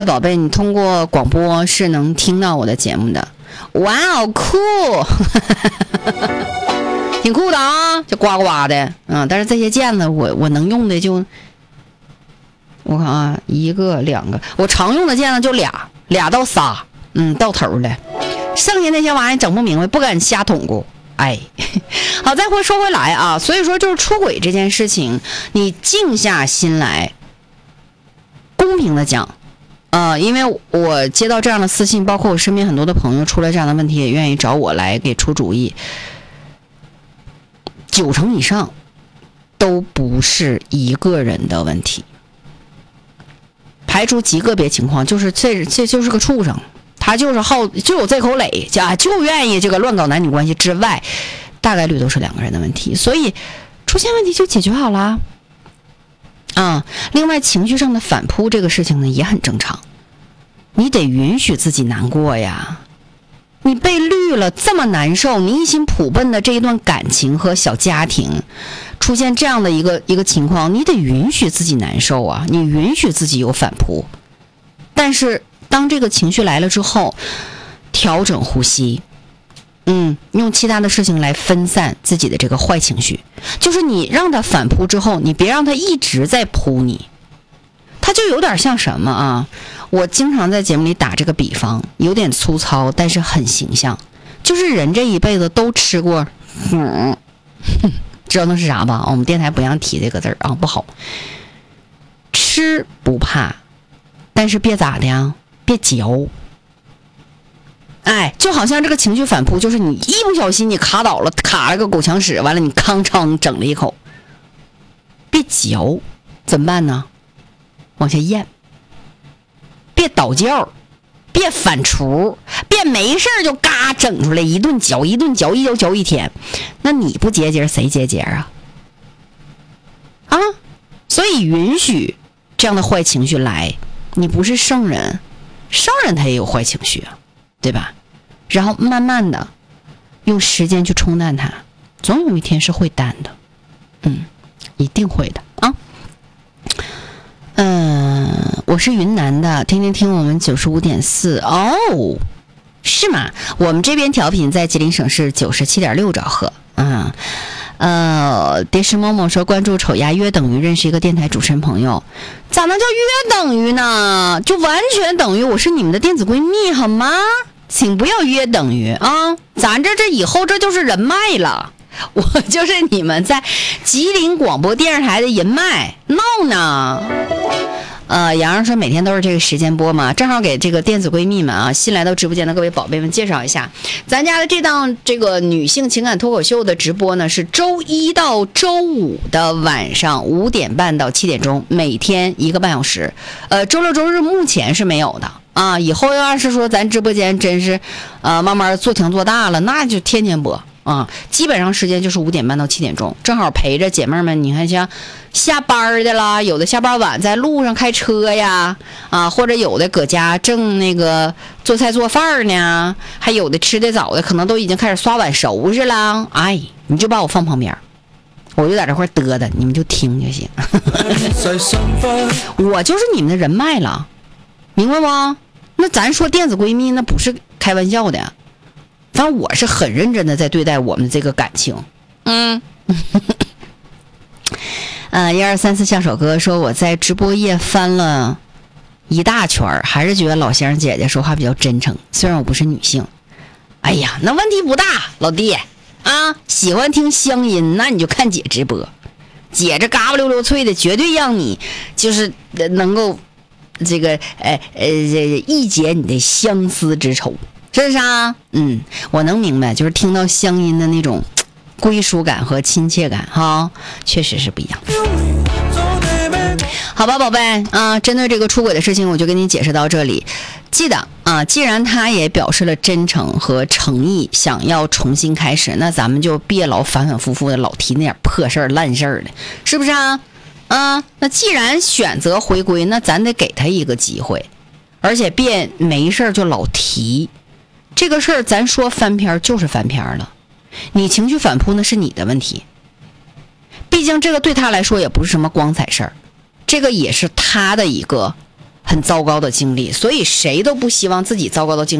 宝贝，你通过广播是能听到我的节目的。哇哦，酷，挺酷的啊，就呱呱的。但是这些键子我能用的就，我看啊，一个两个，我常用的键子就俩到仨，到头了。剩下那些玩意整不明白，不敢瞎捅咕。哎，好，再说回来啊，所以说就是出轨这件事情，你静下心来，公平的讲。因为我接到这样的私信，包括我身边很多的朋友出了这样的问题，也愿意找我来给出主意。90%以上都不是一个人的问题，排除极个别情况，就是这就是个畜生，他就有这口垒，就愿意这个乱搞男女关系之外，大概率都是2个人的问题，所以出现问题就解决好了。另外情绪上的反扑这个事情呢也很正常，你得允许自己难过呀，你被绿了这么难受，你一心普奔的这一段感情和小家庭出现这样的一个情况，你得允许自己难受啊，你允许自己有反扑，但是当这个情绪来了之后，调整呼吸，用其他的事情来分散自己的这个坏情绪，就是你让他反扑之后，你别让他一直在扑你，他就有点像什么啊？我经常在节目里打这个比方，有点粗糙，但是很形象，就是人这一辈子都吃过，知道那是啥吧？我们电台不让提这个字儿啊，不好。吃不怕，但是别咋的呀，别嚼。就好像这个情绪反扑，就是你一不小心你卡倒了，卡了个狗墙屎，完了你康昌整了一口，别嚼，怎么办呢？往下咽，别倒叫，别反刍，别没事就嘎整出来，一顿嚼，一嚼一天，那你不结节谁结节啊？所以允许这样的坏情绪来，你不是圣人，圣人他也有坏情绪啊，对吧？然后慢慢的用时间去冲淡它，总有一天是会淡的，一定会的啊。我是云南的，天听我们95.4哦，是吗？我们这边调频在吉林省是97.6兆赫。蝶石某某说关注丑鸭约等于认识一个电台主持人朋友，咋能叫约等于呢？就完全等于我是你们的电子闺蜜好吗？请不要约等于啊，咱这以后这就是人脉了，我就是你们在吉林广播电视台的人脉，闹呢。洋洋说每天都是这个时间播嘛，正好给这个电子闺蜜们啊，新来到直播间的各位宝贝们介绍一下，咱家的这档这个女性情感脱口秀的直播呢，是周一到周五的晚上5点半到7点钟，每天1个半小时。周六周日目前是没有的啊，以后要是说咱直播间真是慢慢做强做大了，那就天天播啊，基本上时间就是5点半到7点钟，正好陪着姐妹们。你看像下班的啦，有的下班晚在路上开车呀，或者有的搁家正那个做菜做饭呢，还有的吃的早的可能都已经开始刷碗收拾了。你就把我放旁边，我就在这块嘚的，你们就听就行。我就是你们的人脉了，明白吗？那咱说电子闺蜜那不是开玩笑的，反正我是很认真的在对待我们这个感情。1234像首歌说我在直播页翻了一大圈，还是觉得老乡姐姐说话比较真诚，虽然我不是女性。哎呀，那问题不大，老弟啊，喜欢听乡音，那你就看姐直播，姐这嘎巴溜溜脆的，绝对让你就是能够这个一解你的相思之愁，是不是啊？我能明白，就是听到乡音的那种归属感和亲切感哈，确实是不一样。好吧，宝贝啊，针对这个出轨的事情，我就跟你解释到这里。记得啊，既然他也表示了真诚和诚意，想要重新开始，那咱们就别老反反复复的老提那点破事儿烂事儿的，是不是啊？那既然选择回归，那咱得给他一个机会，而且别没事就老提这个事儿。咱说翻篇就是翻篇了，你情绪反扑那是你的问题，毕竟这个对他来说也不是什么光彩事儿，这个也是他的一个很糟糕的经历，所以谁都不希望自己糟糕的经历